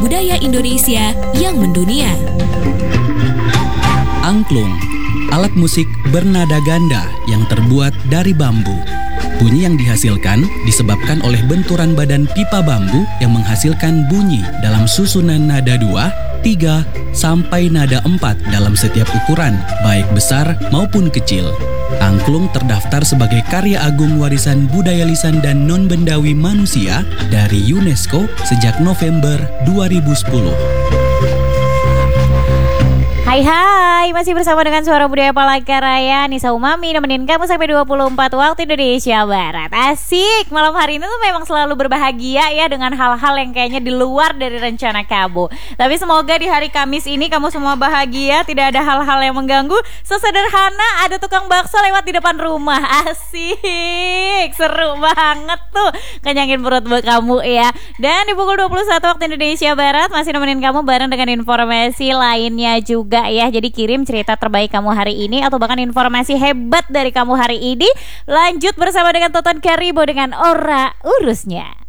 budaya Indonesia yang mendunia. Angklung, alat musik bernada ganda yang terbuat dari bambu. Bunyi yang dihasilkan disebabkan oleh benturan badan pipa bambu yang menghasilkan bunyi dalam susunan nada 2, 3, sampai nada 4 dalam setiap ukuran, baik besar maupun kecil. Angklung terdaftar sebagai karya agung warisan budaya lisan dan non-bendawi manusia dari UNESCO sejak November 2010. Hai, masih bersama dengan Suara Budaya Palangkaraya. Nisa Umami nemenin kamu sampai 24 waktu Indonesia Barat. Asik, malam hari ini tuh memang selalu berbahagia ya dengan hal-hal yang kayaknya di luar dari rencana kamu. Tapi semoga di hari Kamis ini kamu semua bahagia, tidak ada hal-hal yang mengganggu. Sesederhana ada tukang bakso lewat di depan rumah. Asik, seru banget tuh, kenyangin perut buat kamu ya. Dan di pukul 21 waktu Indonesia Barat masih nemenin kamu bareng dengan informasi lainnya juga ya. Jadi kirim cerita terbaik kamu hari ini atau bahkan informasi hebat dari kamu hari ini. Lanjut bersama dengan Toton Karibo dengan Ora Urusnya.